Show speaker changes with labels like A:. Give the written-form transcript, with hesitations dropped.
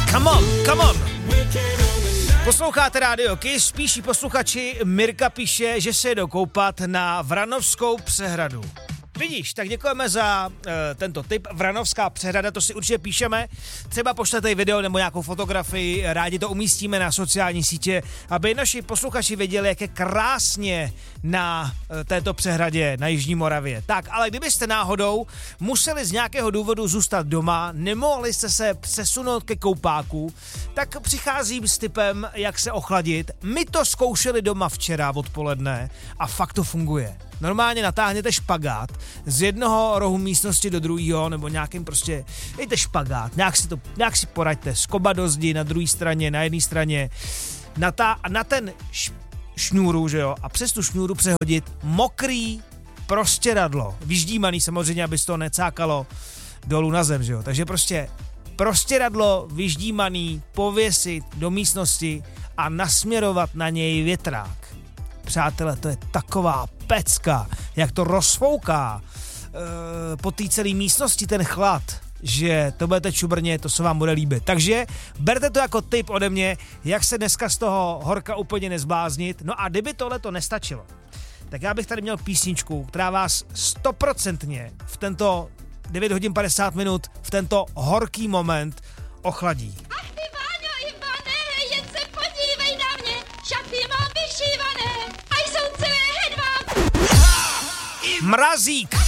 A: Come on, come on. Posloucháte rádio Kiss, píší posluchači, Mirka píše, že se jdou koupat na Vranovskou přehradu. Vidíš, tak děkujeme za tento tip. Vranovská přehrada, to si určitě píšeme. Třeba pošlete video nebo nějakou fotografii, rádi to umístíme na sociální sítě, aby naši posluchači věděli, jak je krásně na této přehradě na Jižní Moravě. Tak, ale kdybyste náhodou museli z nějakého důvodu zůstat doma, nemohli jste se přesunout ke koupáku, tak přicházím s tipem, jak se ochladit. My to zkoušeli doma včera odpoledne a fakt to funguje. Normálně natáhněte špagát z jednoho rohu místnosti do druhého, nebo nějakým prostě, dejte špagát, nějak si poraďte, skoba do zdi na druhé straně, na jedné straně, na ten šňůru, že jo, a přes tu šňůru přehodit mokrý prostěradlo, vyždímaný samozřejmě, aby se to necákalo dolů na zem, že jo, takže prostě prostěradlo vyždímaný pověsit do místnosti a nasměrovat na něj větrák. Přátelé, to je taková pecka, jak to rozfouká po té celé místnosti ten chlad, že to budete čubrně, to se vám bude líbit. Takže berte to jako tip ode mě, jak se dneska z toho horka úplně nezbláznit. No a kdyby tohle to nestačilo, tak já bych tady měl písničku, která vás 100% v tento 9 hodin 50 minut, v tento horký moment ochladí.
B: Ach ty Váňo, Ivane, jen se podívej na mě, šaty mám vyšívané a jsou celé hedvábné.
A: Mrazík!